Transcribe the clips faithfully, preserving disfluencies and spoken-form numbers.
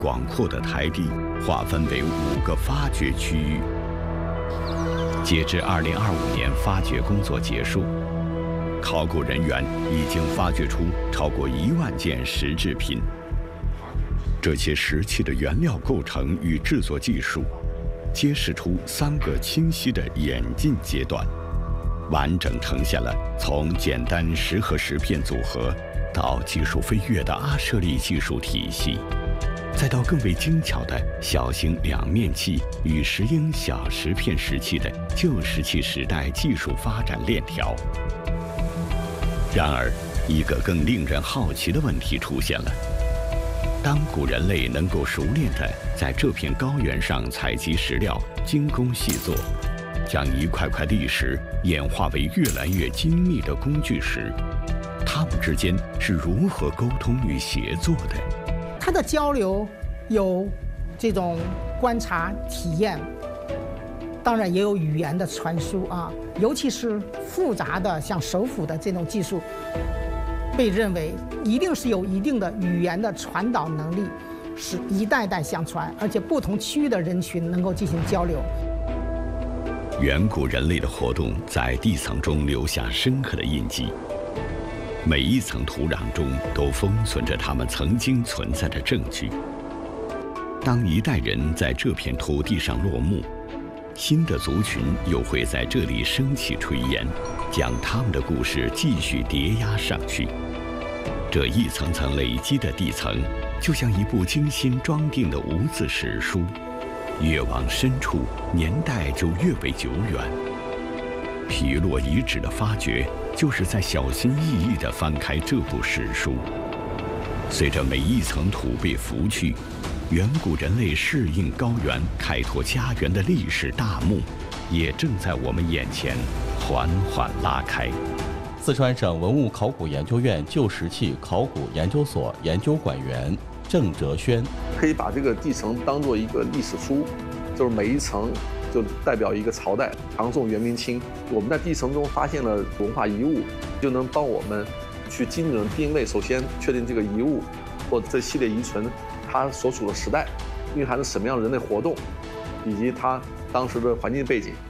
广阔的台地划分为五个发掘区域。截至二零二五年发掘工作结束，考古人员已经发掘出超过一万件石制品。这些石器的原料构成与制作技术，揭示出三个清晰的演进阶段，完整呈现了从简单石和石片组合到技术飞跃的阿舍利技术体系，再到更为精巧的小型两面器与石英小石片石器的旧石器时代技术发展链条。然而，一个更令人好奇的问题出现了：当古人类能够熟练地在这片高原上采集石料，精工细作，将一块块砾石演化为越来越精密的工具时，它们之间是如何沟通与协作的？ 它的交流有这种观察体验，当然也有语言的传输啊，尤其是复杂的像手斧的这种技术，被认为一定是有一定的语言的传导能力，是一代代相传，而且不同区域的人群能够进行交流。 远古人类的活动在地层中留下深刻的印记，每一层土壤中都封存着他们曾经存在的证据。当一代人在这片土地上落幕，新的族群又会在这里升起炊烟，将他们的故事继续叠压上去。这一层层累积的地层，就像一部精心装订的无字史书，越往深处，年代就越为久远。皮洛遗址的发掘，就是在小心翼翼地翻开这部史书。随着每一层土被拂去，远古人类适应高原、开拓家园的历史大幕，也正在我们眼前缓缓拉开。 四川省文物考古研究院旧石器考古研究所研究馆员郑哲轩， 可以把这个地层当做一个历史书，就是每一层就代表一个朝代，唐宋元明清。我们在地层中发现了文化遗物，就能帮我们去精准定位，首先确定这个遗物或者这系列遗存它所处的时代，蕴含着什么样的人类活动，以及它当时的环境背景。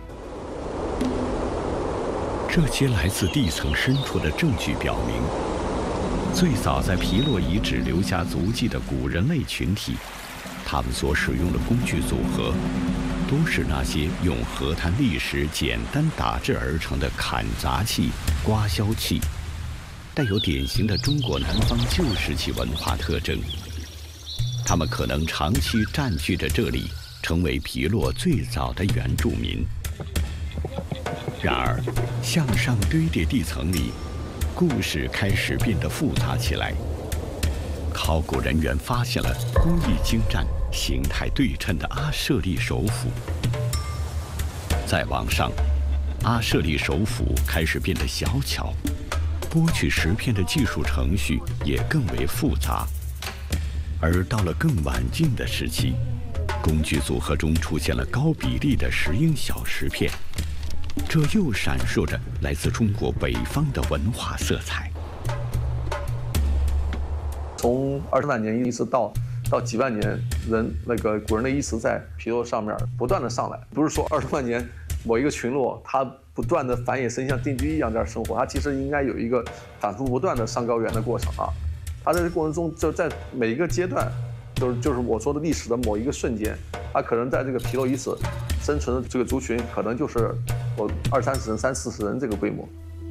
这些来自地层深处的证据表明，最早在皮洛遗址留下足迹的古人类群体，他们所使用的工具组合，都是那些用河滩砾石简单打制而成的砍砸器、刮削器，带有典型的中国南方旧石器文化特征。他们可能长期占据着这里，成为皮洛最早的原住民。然而，向上堆叠地层里，故事开始变得复杂起来。考古人员发现了工艺精湛、形态对称的阿舍利手斧。再往上，阿舍利手斧开始变得小巧，剥去石片的技术程序也更为复杂。而到了更晚近的时期，工具组合中出现了高比例的石英小石片，这又闪烁着来自中国北方的文化色彩。 从二十万年一直到到几万年，人那个古人的意识在皮洛上面不断的上来，不是说二十万年某一个群落它不断的繁衍生息像定居一样在这生活，它其实应该有一个反复不断的上高原的过程啊。它在这过程中就在每一个阶段，就是就是我说的历史的某一个瞬间，它可能在这个皮洛遗址生存的这个族群，可能就是我二三十人、三四十人这个规模。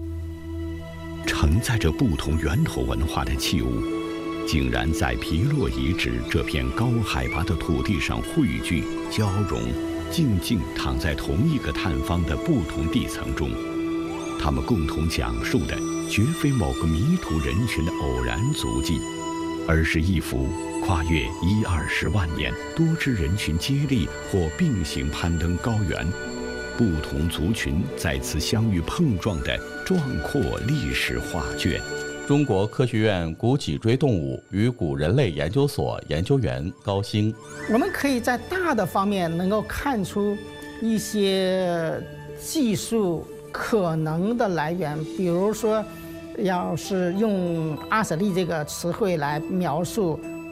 承载着不同源头文化的器物，竟然在皮洛遗址这片高海拔的土地上汇聚、交融，静静躺在同一个探方的不同地层中。他们共同讲述的绝非某个迷途人群的偶然足迹，而是一幅跨越一二十万年、多支人群接力或并行攀登高原，不同族群再次相遇碰撞的壮阔历史画卷。 中国科学院古脊椎动物与古人类研究所研究员高兴， 我们可以在大的方面能够看出一些技术可能的来源，比如说，要是用阿舍利这个词汇来描述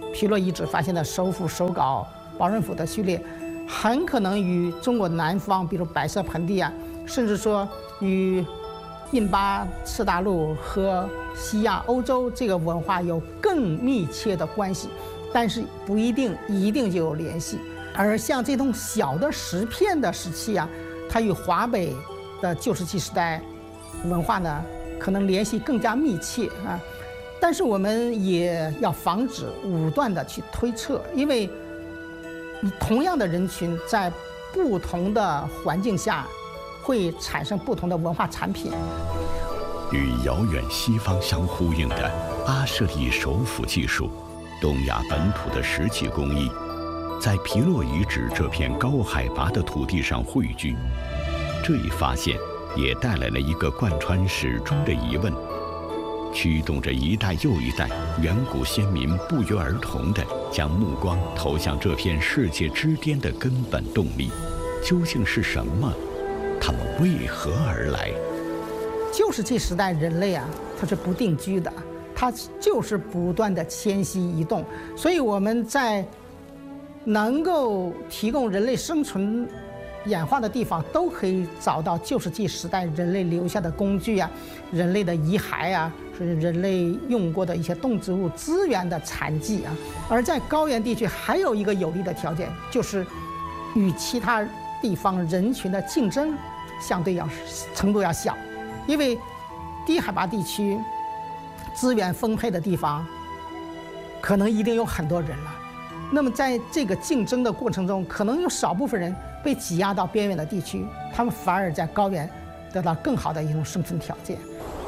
皮洛遗址发现的首府首皋、保人府的序列，很可能与中国南方，比如白色盆地啊，甚至说与印巴次大陆和西亚、欧洲这个文化有更密切的关系，但是不一定一定就有联系。而像这种小的石片的石器啊，它与华北的旧石器时代文化呢，可能联系更加密切啊。但是我们也要防止武断的去推测，因为你同样的人群在不同的环境下，会产生不同的文化产品。 与遥远西方相呼应的阿舍利手斧技术，东亚本土的石器工艺，在皮洛遗址这片高海拔的土地上汇聚。这一发现也带来了一个贯穿始终的疑问，驱动着一代又一代远古先民不约而同地将目光投向这片世界之巅的根本动力，究竟是什么？它们为何而来？ 旧石器时代人类啊，它是不定居的，它就是不断的迁徙移动，所以我们在能够提供人类生存演化的地方，都可以找到旧石器时代人类留下的工具啊，人类的遗骸啊，是人类用过的一些动植物资源的残迹啊。而在高原地区还有一个有利的条件，就是与其他地方人群的竞争相对要程度要小，因为低海拔地区资源丰沛的地方，可能一定有很多人了。那么在这个竞争的过程中，可能有少部分人被挤压到边缘的地区，他们反而在高原得到更好的一种生存条件。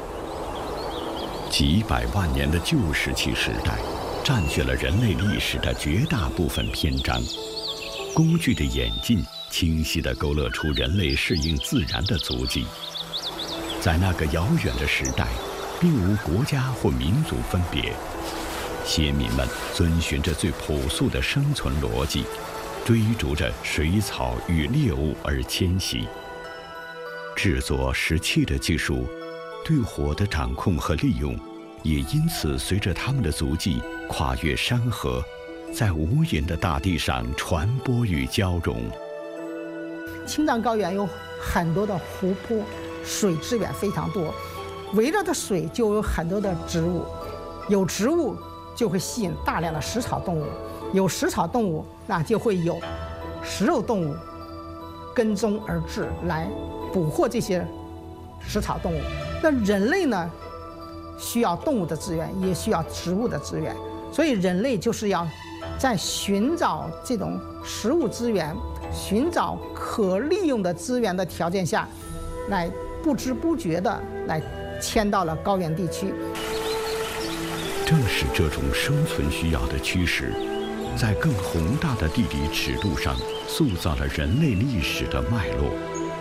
几百万年的旧石器时代，占据了人类历史的绝大部分篇章。工具的演进清晰地勾勒出人类适应自然的足迹。在那个遥远的时代，并无国家或民族分别，先民们遵循着最朴素的生存逻辑，追逐着水草与猎物而迁徙。制作石器的技术，对火的掌控和利用，也因此随着他们的足迹跨越山河，在无垠的大地上传播与交融。 青藏高原有很多的湖泊，水资源非常多，围绕着水就有很多的植物，有植物就会吸引大量的食草动物，有食草动物，那就会有食肉动物跟踪而至来捕获这些食草动物。那人类呢，需要动物的资源，也需要植物的资源，所以人类就是要在寻找这种食物资源、寻找可利用的资源的条件下，来不知不觉地来迁到了高原地区。 正是这种生存需要的驱使，在更宏大的地理尺度上塑造了人类历史的脉络。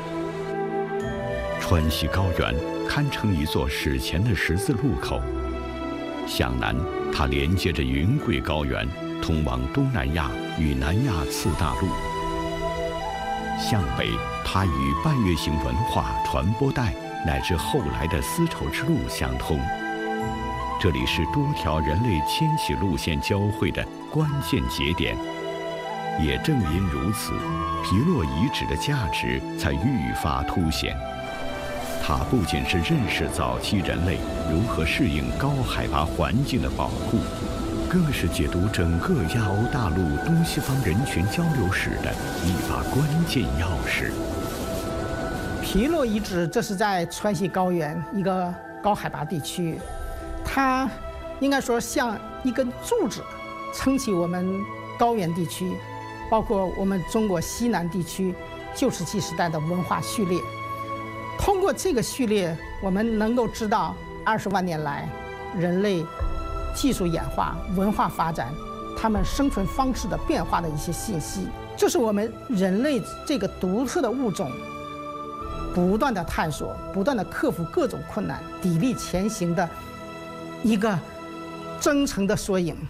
川西高原堪称一座史前的十字路口。向南，它连接着云贵高原，通往东南亚与南亚次大陆；向北，它与半月形文化传播带乃至后来的丝绸之路相通。这里是多条人类迁徙路线交汇的关键节点。也正因如此，皮洛遗址的价值才愈发凸显。它不仅是认识早期人类如何适应高海拔环境的保护，更是解读整个亚欧大陆东西方人群交流史的一把关键钥匙。 皮洛遗址，这是在川西高原一个高海拔地区，它应该说像一根柱子，撑起我们高原地区，包括我们中国西南地区旧石器时代的文化序列。通过这个序列，我们能够知道二十万年来人类技术演化、文化发展、他们生存方式的变化的一些信息。这是我们人类这个独特的物种不断的探索、不断的克服各种困难、砥砺前行的一个真诚的缩影。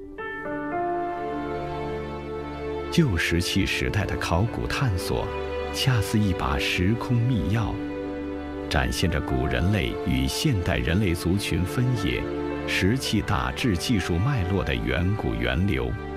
旧石器时代的考古探索，恰似一把时空密钥，展现着古人类与现代人类族群分野石器打制技术脉络的远古源流。